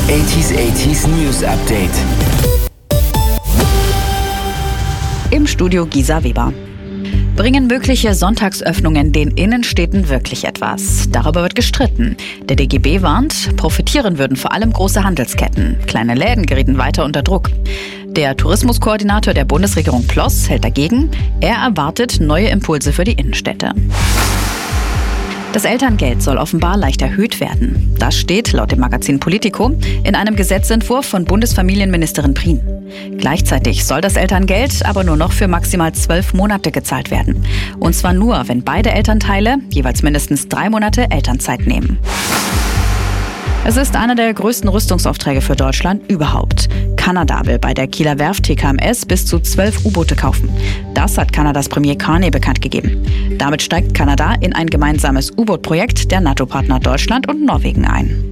80s News Update. Im Studio Gisa Weber. Bringen mögliche Sonntagsöffnungen den Innenstädten wirklich etwas? Darüber wird gestritten. Der DGB warnt, profitieren würden vor allem große Handelsketten. Kleine Läden gerieten weiter unter Druck. Der Tourismuskoordinator der Bundesregierung Ploss hält dagegen. Er erwartet neue Impulse für die Innenstädte. Das Elterngeld soll offenbar leicht erhöht werden. Das steht laut dem Magazin Politico in einem Gesetzentwurf von Bundesfamilienministerin Prien. Gleichzeitig soll das Elterngeld aber nur noch für maximal 12 Monate gezahlt werden. Und zwar nur, wenn beide Elternteile jeweils mindestens 3 Monate Elternzeit nehmen. Es ist einer der größten Rüstungsaufträge für Deutschland überhaupt. Kanada will bei der Kieler Werft TKMS bis zu 12 U-Boote kaufen. Das hat Kanadas Premier Carney bekannt gegeben. Damit steigt Kanada in ein gemeinsames U-Boot-Projekt der NATO-Partner Deutschland und Norwegen ein.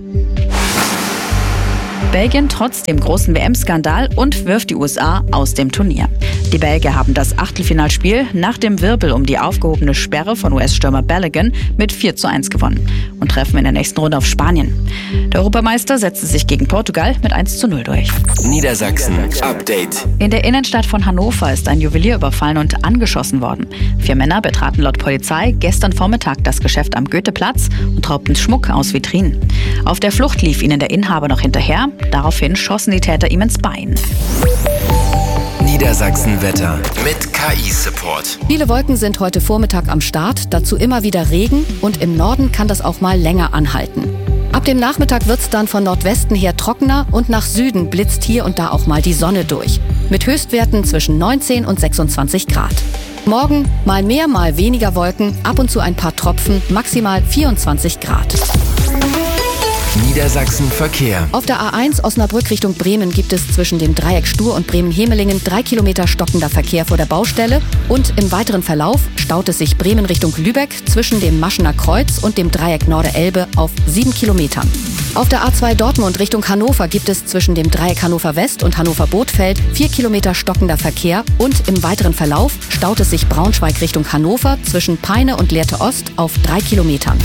Belgien trotz dem großen WM-Skandal und wirft die USA aus dem Turnier. Die Belgier haben das Achtelfinalspiel nach dem Wirbel um die aufgehobene Sperre von US-Stürmer Balogun mit 4:1 gewonnen und treffen in der nächsten Runde auf Spanien. Der Europameister setzte sich gegen Portugal mit 1:0 durch. Niedersachsen Update. In der Innenstadt von Hannover ist ein Juwelier überfallen und angeschossen worden. 4 Männer betraten laut Polizei gestern Vormittag das Geschäft am Goetheplatz und raubten Schmuck aus Vitrinen. Auf der Flucht lief ihnen der Inhaber noch hinterher. Daraufhin schossen die Täter ihm ins Bein. Niedersachsen Wetter mit KI-Support. Viele Wolken sind heute Vormittag am Start, dazu immer wieder Regen und im Norden kann das auch mal länger anhalten. Ab dem Nachmittag wird es dann von Nordwesten her trockener und nach Süden blitzt hier und da auch mal die Sonne durch. Mit Höchstwerten zwischen 19 und 26 Grad. Morgen mal mehr, mal weniger Wolken, ab und zu ein paar Tropfen, maximal 24 Grad. Niedersachsen Verkehr. Auf der A1 Osnabrück Richtung Bremen gibt es zwischen dem Dreieck Stur und Bremen-Hemelingen 3 Kilometer stockender Verkehr vor der Baustelle und im weiteren Verlauf staut es sich Bremen Richtung Lübeck zwischen dem Maschener Kreuz und dem Dreieck Norde-Elbe auf 7 Kilometern. Auf der A2 Dortmund Richtung Hannover gibt es zwischen dem Dreieck Hannover West und Hannover Bothfeld 4 Kilometer stockender Verkehr und im weiteren Verlauf staut es sich Braunschweig Richtung Hannover zwischen Peine und Lehrte Ost auf 3 Kilometern.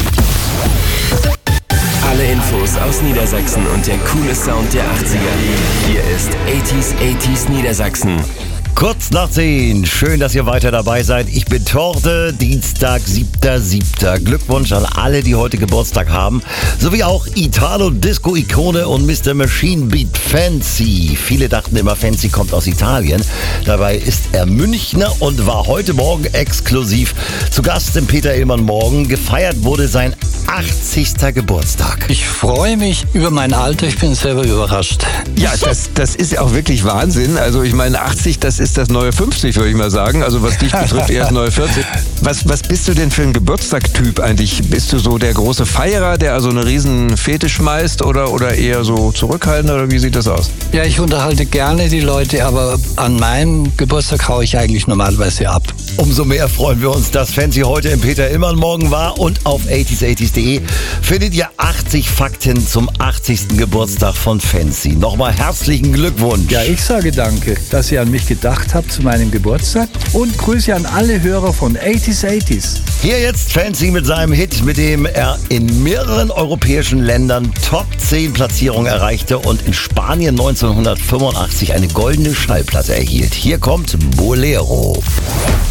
Alle Infos aus Niedersachsen und der coole Sound der 80er. Hier ist 80s Niedersachsen. Kurz nach 10. Schön, dass ihr weiter dabei seid. Ich bin Torte, Dienstag, 7.7. Glückwunsch an alle, die heute Geburtstag haben. Sowie auch Italo-Disco-Ikone und Mr. Machine Beat Fancy. Viele dachten immer, Fancy kommt aus Italien. Dabei ist er Münchner und war heute Morgen exklusiv zu Gast im Peter Illmann Morgen. Gefeiert wurde sein 80. Geburtstag. Ich freue mich über mein Alter, ich bin selber überrascht. Ja, das ist auch wirklich Wahnsinn. Also ich meine, 80, das ist das neue 50, würde ich mal sagen. Also was dich betrifft, eher das neue 40. Was bist du denn für ein Geburtstagstyp eigentlich? Bist du so der große Feierer, der also eine riesen Fete schmeißt oder eher so zurückhaltend oder wie sieht das aus? Ja, ich unterhalte gerne die Leute, aber an meinem Geburtstag haue ich eigentlich normalerweise ab. Umso mehr freuen wir uns, dass Fancy heute im Peter Illmann Morgen war und auf 80s.de findet ihr 80 Fakten zum 80. Geburtstag von Fancy. Nochmal herzlichen Glückwunsch. Ja, ich sage danke, dass ihr an mich gedacht habt zu meinem Geburtstag und Grüße an alle Hörer von 80s. Hier jetzt Fancy mit seinem Hit, mit dem er in mehreren europäischen Ländern Top 10 Platzierungen erreichte und in Spanien 1985 eine goldene Schallplatte erhielt. Hier kommt Bolero.